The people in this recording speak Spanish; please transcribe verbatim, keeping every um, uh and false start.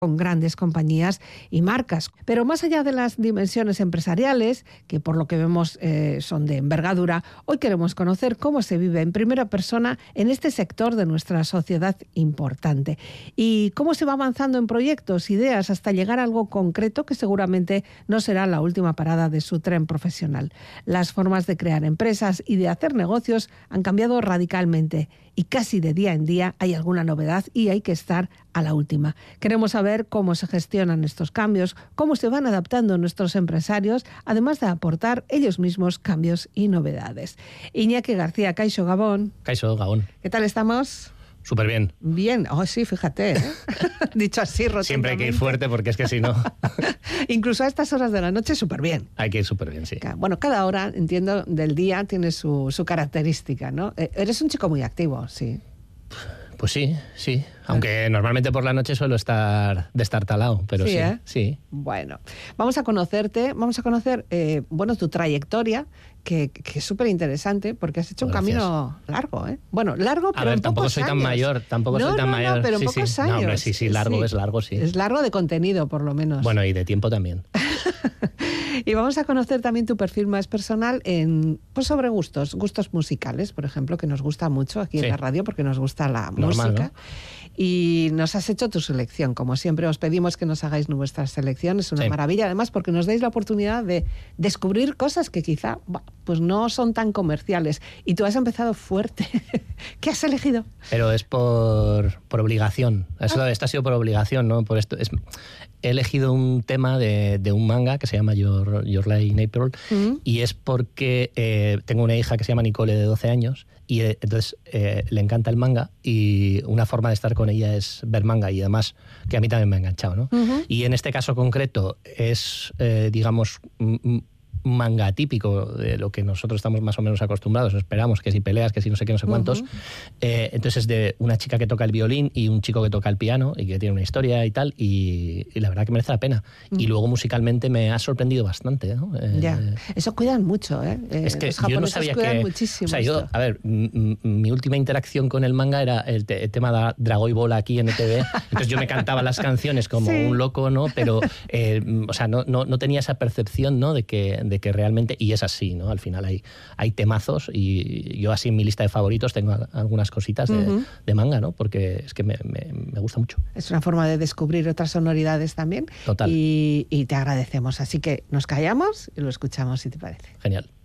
con grandes compañías y marcas. Pero más allá de las dimensiones empresariales, que por lo que vemos eh, son de envergadura, hoy queremos conocer cómo se vive en primera persona en este sector de nuestra sociedad importante y cómo se va avanzando en proyectos, ideas, hasta llegar a algo concreto que seguramente no será la última parada de su tren profesional. Las formas de crear empresas y de hacer negocios han cambiado radicalmente y casi de día en día hay alguna novedad y hay que estar a la última. Queremos saber cómo se gestionan estos cambios, cómo se van adaptando nuestros empresarios, además de aportar ellos mismos cambios y novedades. Iñaki García, Kaixo Gabón. Kaixo Gabón. ¿Qué tal estamos? Súper bien. Bien, oh sí, fíjate, ¿eh? Dicho así rotundamente. Siempre hay que ir fuerte porque es que si no... Incluso a estas horas de la noche, súper bien. Hay que ir súper bien, sí. Bueno, cada hora, entiendo, del día tiene su, su característica, ¿no? Eres un chico muy activo, sí. Pues sí, sí. Aunque normalmente por la noche suelo estar destartalado, pero sí, sí. ¿eh? Sí. Bueno, vamos a conocerte, vamos a conocer, eh, bueno, tu trayectoria, que, que es súper interesante, porque has hecho un Gracias. camino largo, ¿eh? Bueno, largo, pero a ver, en tampoco pocos soy años. tan mayor, tampoco no, soy tan no, mayor. No, pero en sí, pocos sí. años. No, hombre, sí, sí, largo sí. es largo, sí. Es largo de contenido, por lo menos. Bueno, y de tiempo también. Y vamos a conocer también tu perfil más personal en, pues sobre gustos, gustos musicales, por ejemplo, que nos gusta mucho aquí sí. en la radio porque nos gusta la Normal, música. ¿no? Y nos has hecho tu selección. Como siempre os pedimos que nos hagáis nuestra selección. Es una sí. maravilla, además, porque nos dais la oportunidad de descubrir cosas que quizá pues no son tan comerciales. Y tú has empezado fuerte. ¿Qué has elegido? Pero es por, por obligación. Eso, ah. Esto ha sido por obligación, ¿no? Por esto es... He elegido un tema de, de un manga que se llama Your, Your Lie in April uh-huh. y es porque eh, tengo una hija que se llama Nicole de doce años y eh, entonces eh, le encanta el manga y una forma de estar con ella es ver manga y además que a mí también me ha enganchado, ¿no? Uh-huh. Y en este caso concreto es, eh, digamos... M- manga típico de lo que nosotros estamos más o menos acostumbrados, esperamos que si peleas, que si no sé qué, no sé cuántos. Uh-huh. Eh, entonces es de una chica que toca el violín y un chico que toca el piano y que tiene una historia y tal, y, y la verdad que merece la pena. Uh-huh. Y luego musicalmente me ha sorprendido bastante, ¿no? Eh, ya, eso cuidan mucho, ¿eh? Es que los japoneses yo no sabía cuidan que... muchísimo. O sea, yo, a ver, m- mi última interacción con el manga era el, te- el tema de Dragoy Ball aquí en E T V, entonces yo me cantaba las canciones como sí. un loco, ¿no? Pero, eh, o sea, no, no, no tenía esa percepción, ¿no? De que, de que realmente... Y es así, ¿no? Al final hay, hay temazos y yo así en mi lista de favoritos tengo algunas cositas de, uh-huh. de manga, ¿no? Porque es que me, me, me gusta mucho. Es una forma de descubrir otras sonoridades también. Total. Y, y te agradecemos. Así que nos callamos y lo escuchamos, si te parece. Genial.